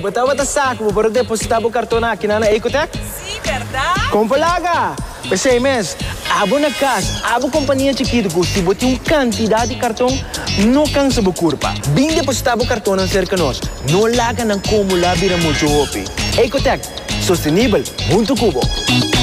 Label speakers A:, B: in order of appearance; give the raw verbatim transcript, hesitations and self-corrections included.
A: botava o saco para depositar o cartão aqui na Ecotec?
B: Sim, verdade?
A: Compalaga! Pensei, mas, abo na casa, abo companhia chiquita, se botar uma quantidade de cartão, não cansa a curva. Bem depositar o cartão cerca de nós, não larga não como lá vira muito opi. Ecotec, sustentável, muito cubo.